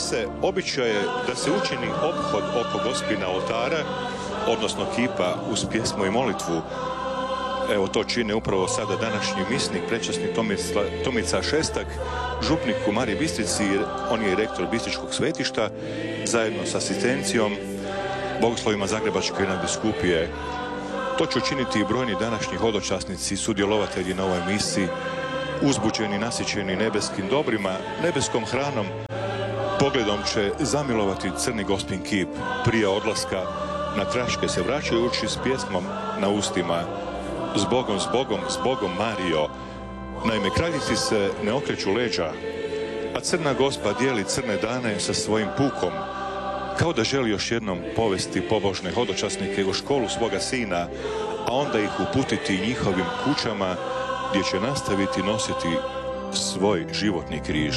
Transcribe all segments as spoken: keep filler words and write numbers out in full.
mise običaj je da se učini ophod oko Gospina oltara, odnosno kipa, uz pjesmu i molitvu. Evo, to čine upravo sada današnji misnik, prečasni Tomica, Tomica Šestak, župnik u Mariji Bistrici, on je i rektor Bistričkog svetišta, zajedno s asistencijom, bogoslovima Zagrebačke nadbiskupije. To će učiniti i brojni današnji hodočasnici, sudjelovatelji na ovoj misiji, uzbuđeni, nasićeni nebeskim dobrima, nebeskom hranom, pogledom će zamilovati crni Gospin kip. Prije odlaska na traške se vraćajući s pjesmom na ustima: "S Bogom, s Bogom, s Bogom, Marijo." Naime, kraljici se ne okreću leđa, a crna Gospa dijeli crne dane sa svojim pukom, kao da želi još jednom povesti pobožne hodočasnike u školu svoga sina, a onda ih uputiti njihovim kućama, gdje će nastaviti nositi svoj životni križ.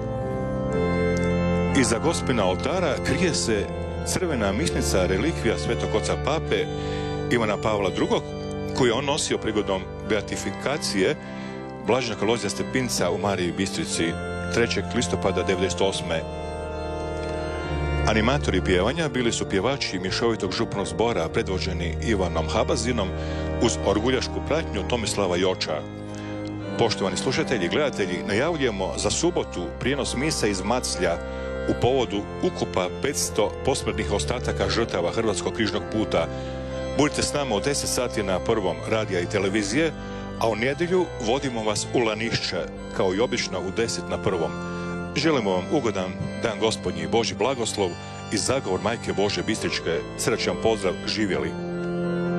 Iza Gospina oltara krije se crvena misnica, relikvija svetog oca pape Ivana Pavla drugog, koju je on nosio prigodom beatifikacije Blaženog Alojzija Stepinca u Mariji Bistrici trećeg listopada devedeset osme. Animatori pjevanja bili su pjevači mješovitog župnog zbora predvođeni Ivanom Habazinom uz orguljašku pratnju Tomislava Joča. Poštovani slušatelji i gledatelji, najavljujemo za subotu prijenos mise iz Maclja u povodu ukupa petsto posmrtnih ostataka žrtava Hrvatskog križnog puta. Budite s nama u deset sati na Prvom radija i televizije, a u nedjelju vodimo vas u Lanišće, kao i obično u deset na Prvom. Želimo vam ugodan dan Gospodnji i Božji blagoslov i zagovor Majke Božje Bistričke. Srećan pozdrav, živjeli!